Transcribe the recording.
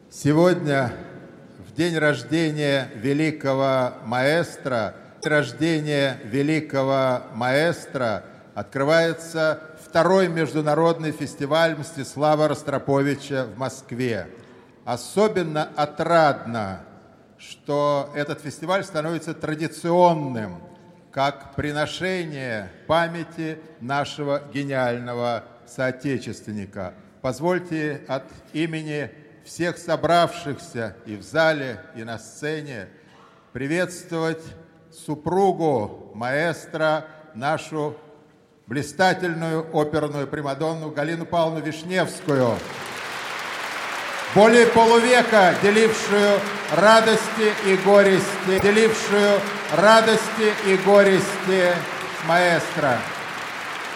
Сегодня, в день рождения великого маэстро, открывается второй международный фестиваль Мстислава Ростроповича в Москве. Особенно отрадно, что этот фестиваль становится традиционным, как приношение памяти нашего гениального соотечественника. Позвольте от имени всех собравшихся и в зале, и на сцене приветствовать супругу маэстро, нашу блистательную оперную примадонну Галину Павловну Вишневскую, более полувека делившую радости и горести с маэстро.